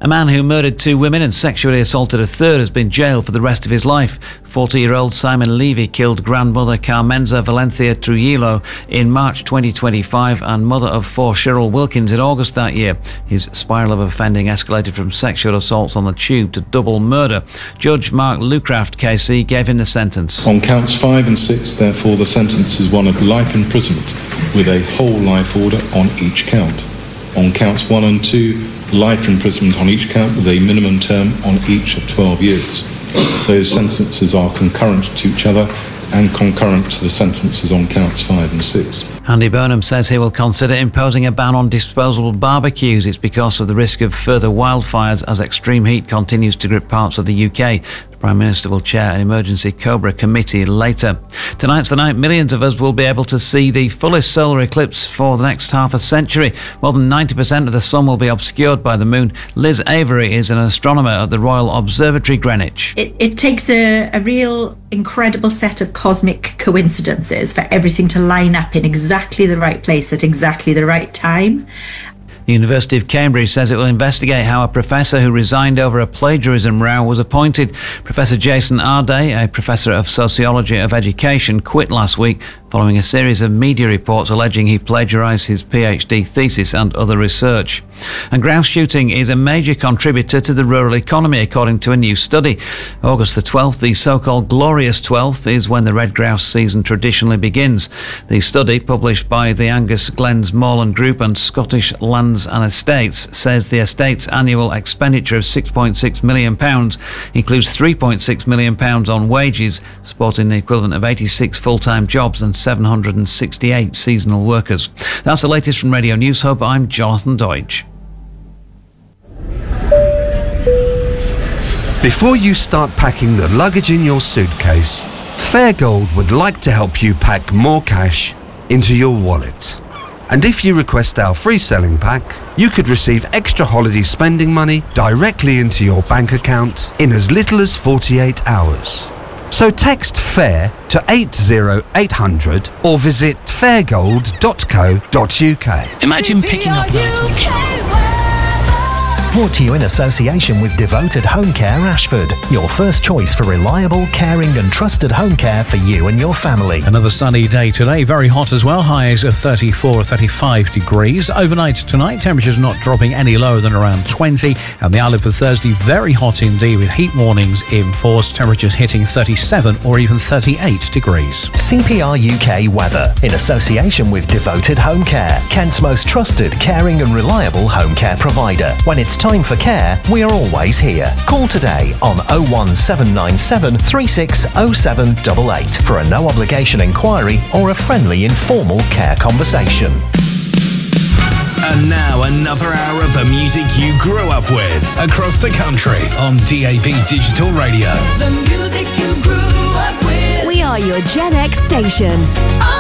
A man who murdered 2 women and sexually assaulted a third has been jailed for the rest of his life. 40-year-old Simon Levy killed grandmother Carmenza Valencia Trujillo in March 2025 and mother of 4 Cheryl Wilkins in August that year. His spiral of offending escalated from sexual assaults on the tube to double murder. Judge Mark Lucraft, KC, gave him the sentence. On counts 5 and 6, therefore, the sentence is one of life imprisonment with a whole life order on each count. On counts 1 and 2, life imprisonment on each count with a minimum term on each of 12 years. Those sentences are concurrent to each other and concurrent to the sentences on counts 5 and 6. Andy Burnham says he will consider imposing a ban on disposable barbecues. It's because of the risk of further wildfires as extreme heat continues to grip parts of the UK. The Prime Minister will chair an emergency Cobra committee later. Tonight's the night millions of us will be able to see the fullest solar eclipse for the next half a century. More than 90% of the sun will be obscured by the moon. Liz Avery is an astronomer at the Royal Observatory, Greenwich. It takes a real incredible set of cosmic coincidences for everything to line up in exactly the right place at exactly the right time. The University of Cambridge says it will investigate how a professor who resigned over a plagiarism row was appointed. Professor Jason Arday, a professor of sociology of education, quit last week following a series of media reports alleging he plagiarised his PhD thesis and other research. And grouse shooting is a major contributor to the rural economy, according to a new study. August the 12th, the so-called glorious 12th, is when the red grouse season traditionally begins. The study, published by the Angus Glens Moorland Group and Scottish Lands and Estates, says the estate's annual expenditure of £6.6 million includes £3.6 million on wages, supporting the equivalent of 86 full-time jobs and 768 seasonal workers. That's the latest from Radio News Hub. I'm Jonathan Deutsch. Before you start packing the luggage in your suitcase, Fairgold would like to help you pack more cash into your wallet. And if you request our free selling pack, you could receive extra holiday spending money directly into your bank account in as little as 48 hours. So text FAIR to 80800 or visit fairgold.co.uk. Imagine picking up an item. Brought to you in association with Devoted Home Care Ashford, your first choice for reliable, caring and trusted home care for you and your family. Another sunny day today, very hot as well, highs of 34 or 35 degrees. Overnight tonight, temperatures not dropping any lower than around 20. And the outlook for Thursday, very hot indeed, with heat warnings in force, temperatures hitting 37 or even 38 degrees. CPR UK weather, in association with Devoted Home Care, Kent's most trusted, caring and reliable home care provider. When it's time for care, we are always here. Call today on 01797 360788 for a no obligation inquiry or a friendly informal care conversation. And now another hour of the music you grew up with across the country on DAB Digital Radio. The music you grew up with. We are your Gen X station.